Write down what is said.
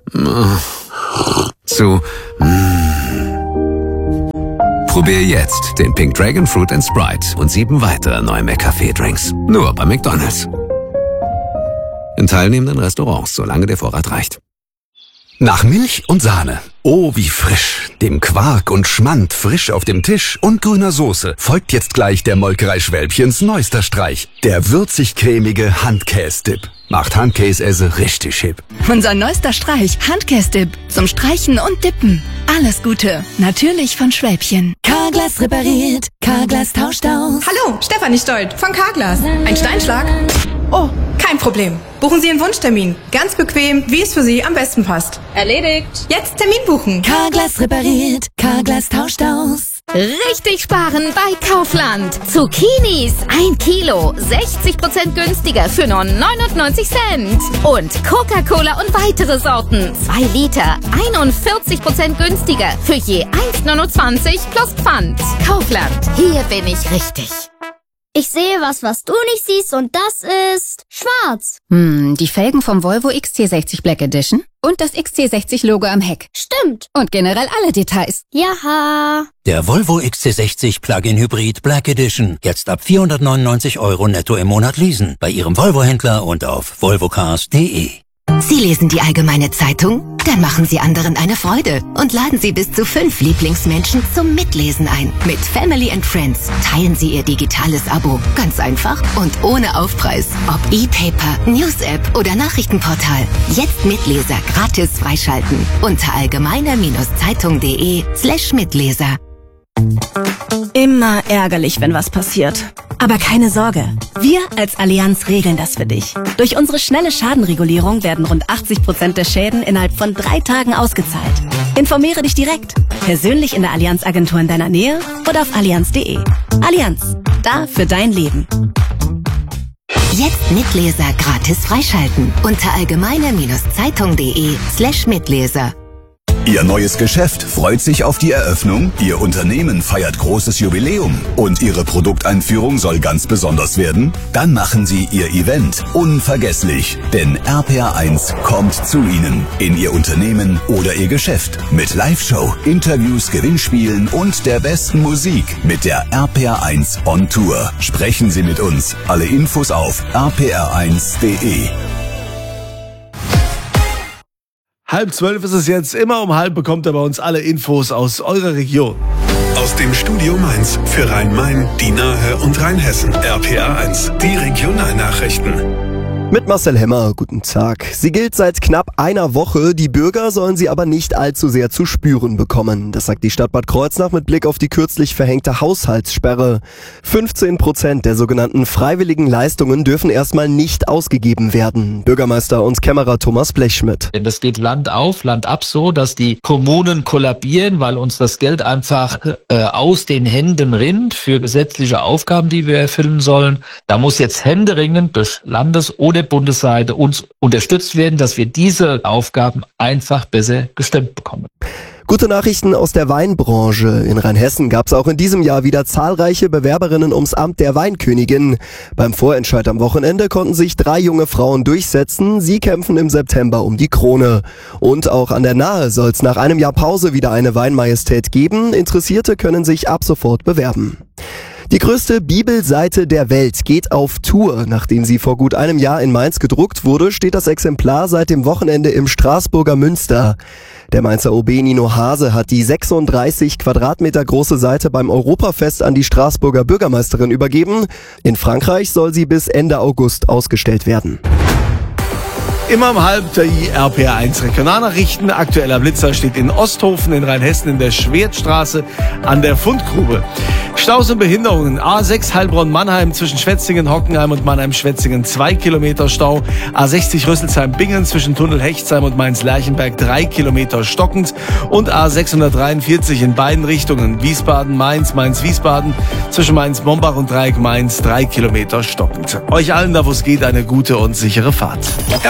zu Probier jetzt den Pink Dragon Fruit & Sprite und 7 weitere neue McCafé-Drinks. Nur bei McDonald's. In teilnehmenden Restaurants, solange der Vorrat reicht. Nach Milch und Sahne. Oh, wie frisch. Dem Quark und Schmand frisch auf dem Tisch und grüner Soße folgt jetzt gleich der Molkerei Schwälbchens neuester Streich. Der würzig-cremige Handkäse-Dip. Macht Handkäse richtig hip. Unser neuester Streich, Handkäse-Dip. Zum Streichen und Dippen. Alles Gute. Natürlich von Schwälbchen. Carglass repariert. Carglass tauscht aus. Hallo, Stefanie Stolt von Carglass. Ein Steinschlag? Oh, kein Problem. Buchen Sie einen Wunschtermin. Ganz bequem, wie es für Sie am besten passt. Erledigt. Jetzt Termin buchen. Carglass repariert. Carglass tauscht aus. Richtig sparen bei Kaufland. Zucchinis 1 Kilo, 60% günstiger für nur 99 Cent. Und Coca-Cola und weitere Sorten 2 Liter, 41% günstiger für je 1,29 plus Pfand. Kaufland, hier bin ich richtig. Ich sehe was du nicht siehst und das ist schwarz. Die Felgen vom Volvo XC60 Black Edition und das XC60-Logo am Heck. Stimmt. Und generell alle Details. Jaha. Der Volvo XC60 Plug-in Hybrid Black Edition. Jetzt ab 499 € netto im Monat leasen. Bei Ihrem Volvo-Händler und auf volvocars.de. Sie lesen die Allgemeine Zeitung? Dann machen Sie anderen eine Freude und laden Sie bis zu 5 Lieblingsmenschen zum Mitlesen ein. Mit Family and Friends teilen Sie Ihr digitales Abo. Ganz einfach und ohne Aufpreis. Ob E-Paper, News-App oder Nachrichtenportal. Jetzt Mitleser gratis freischalten. Unter allgemeiner-zeitung.de/Mitleser. Immer ärgerlich, wenn was passiert. Aber keine Sorge, wir als Allianz regeln das für dich. Durch unsere schnelle Schadenregulierung werden rund 80% der Schäden innerhalb von 3 Tagen ausgezahlt. Informiere dich direkt, persönlich in der Allianz-Agentur in deiner Nähe oder auf allianz.de. Allianz, da für dein Leben. Jetzt Mitleser gratis freischalten. Unter allgemeiner-zeitung.de/Mitleser. Ihr neues Geschäft freut sich auf die Eröffnung, Ihr Unternehmen feiert großes Jubiläum und Ihre Produkteinführung soll ganz besonders werden? Dann machen Sie Ihr Event unvergesslich, denn RPR1 kommt zu Ihnen, in Ihr Unternehmen oder Ihr Geschäft mit Live-Show, Interviews, Gewinnspielen und der besten Musik mit der RPR1 on Tour. Sprechen Sie mit uns. Alle Infos auf rpr1.de. 11:30 ist es jetzt. Immer um 11 bekommt ihr bei uns alle Infos aus eurer Region. Aus dem Studio Mainz für Rhein-Main, die Nahe und Rheinhessen. RPR1, die Regionalnachrichten. Mit Marcel Hemmer, guten Tag. Sie gilt seit knapp einer Woche. Die Bürger sollen sie aber nicht allzu sehr zu spüren bekommen. Das sagt die Stadt Bad Kreuznach mit Blick auf die kürzlich verhängte Haushaltssperre. 15% der sogenannten freiwilligen Leistungen dürfen erstmal nicht ausgegeben werden. Bürgermeister und Kämmerer Thomas Blechschmidt. Das geht Land auf, Land ab so, dass die Kommunen kollabieren, weil uns das Geld einfach aus den Händen rinnt für gesetzliche Aufgaben, die wir erfüllen sollen. Da muss jetzt händeringend durch Landes- oder Bundesseite uns unterstützt werden, dass wir diese Aufgaben einfach besser gestemmt bekommen. Gute Nachrichten aus der Weinbranche. In Rheinhessen gab es auch in diesem Jahr wieder zahlreiche Bewerberinnen ums Amt der Weinkönigin. Beim Vorentscheid am Wochenende konnten sich 3 junge Frauen durchsetzen. Sie kämpfen im September um die Krone. Und auch an der Nahe soll es nach einem Jahr Pause wieder eine Weinmajestät geben. Interessierte können sich ab sofort bewerben. Die größte Bibelseite der Welt geht auf Tour. Nachdem sie vor gut einem Jahr in Mainz gedruckt wurde, steht das Exemplar seit dem Wochenende im Straßburger Münster. Der Mainzer OB Nino Hase hat die 36 Quadratmeter große Seite beim Europafest an die Straßburger Bürgermeisterin übergeben. In Frankreich soll sie bis Ende August ausgestellt werden. Immer um 11 die RPR1 Regionalnachrichten. Aktueller Blitzer steht in Osthofen in Rheinhessen in der Schwertstraße an der Fundgrube. Staus und Behinderungen. A6 Heilbronn-Mannheim zwischen Schwetzingen, Hockenheim und Mannheim-Schwetzingen 2 Kilometer Stau. A60 Rüsselsheim-Bingen zwischen Tunnel Hechtsheim und Mainz-Lerchenberg 3 Kilometer stockend. Und A643 in beiden Richtungen. Wiesbaden-Mainz, Mainz-Wiesbaden zwischen Mainz-Mombach und Dreieck Mainz 3 Kilometer stockend. Euch allen, da wo es geht, eine gute und sichere Fahrt.